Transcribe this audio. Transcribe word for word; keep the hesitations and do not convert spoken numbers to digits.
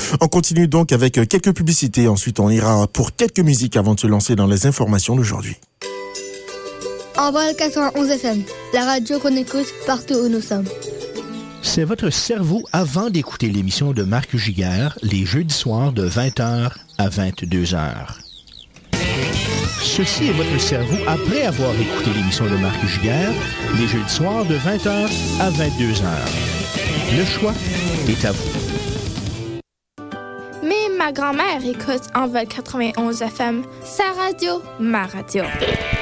On continue donc avec quelques publicités. Ensuite, on ira pour quelques musiques avant de se lancer dans les informations d'aujourd'hui. Envol quatre-vingt-onze F M, la radio qu'on écoute partout où nous sommes. C'est votre cerveau avant d'écouter l'émission de Marc Giguère, les jeudis soirs de vingt heures à vingt-deux heures. Ceci est votre cerveau après avoir écouté l'émission de Marc Giguère, les jeudis soirs de vingt heures à vingt-deux heures. Le choix est à vous. Mais ma grand-mère écoute Envol quatre-vingt-onze F M, sa radio, ma radio.